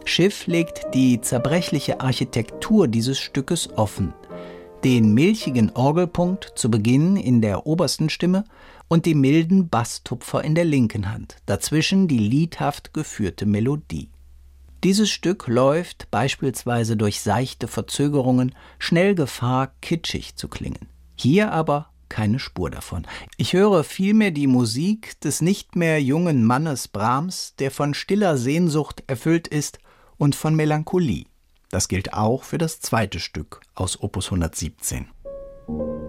Schiff legt die zerbrechliche Architektur dieses Stückes offen. Den milchigen Orgelpunkt zu Beginn in der obersten Stimme und die milden Basstupfer in der linken Hand, dazwischen die liedhaft geführte Melodie. Dieses Stück läuft beispielsweise durch seichte Verzögerungen schnell Gefahr, kitschig zu klingen. Hier aber keine Spur davon. Ich höre vielmehr die Musik des nicht mehr jungen Mannes Brahms, der von stiller Sehnsucht erfüllt ist und von Melancholie. Das gilt auch für das zweite Stück aus Opus 117.